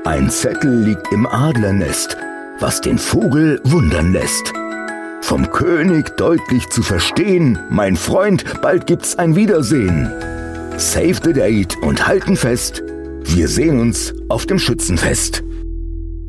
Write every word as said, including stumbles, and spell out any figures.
Ein Zettel liegt im Adlernest, was den Vogel wundern lässt. Vom König deutlich zu verstehen, mein Freund, bald gibt's ein Wiedersehen. Save the date und halten fest, wir sehen uns auf dem Schützenfest.